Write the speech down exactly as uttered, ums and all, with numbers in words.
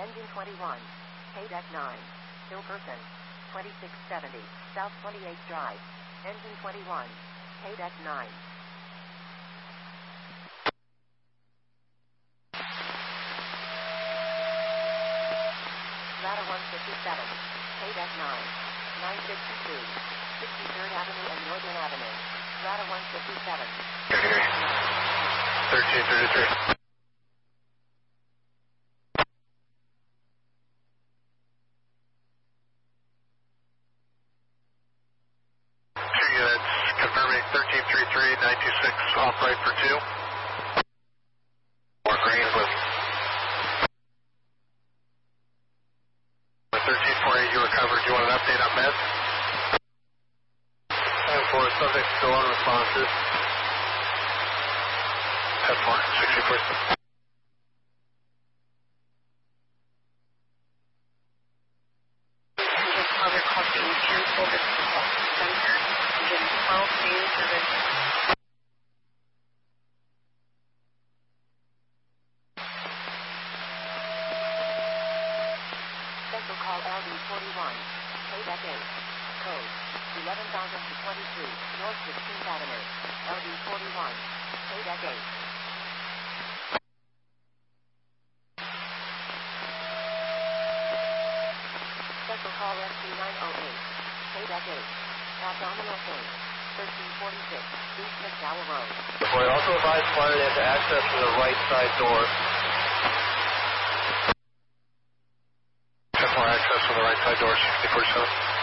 Engine twenty-one. K deck nine. Hill person. twenty-six seventy. South twenty-eighth Drive. Engine twenty-one. K deck nine. Ladder one fifty-seven. K deck nine. nine fifty-two. sixty-third Avenue and Northern Avenue. Ladder one fifty-seven. thirteen thirty-three. Two units confirming thirteen thirty-three, nine two six off right for two. More green with thirteen forty-eight you recovered. You want an update on meds? ten four, subject still unresponsive. ten four, sixty-four. Other call being canceled at the center. Engine twelve main service. Central call L D forty-one. K deck eight. Code eleven thousand twenty-three. North sixteenth Avenue. L D forty-one. K deck eight. Central call S C nine oh eight. K deck eight. Abdominal pain. thirteen forty-six. East McDowell Road. Boy, also advise fire they have to access to the right side door. ten four access to the right side door, sixty-four seven.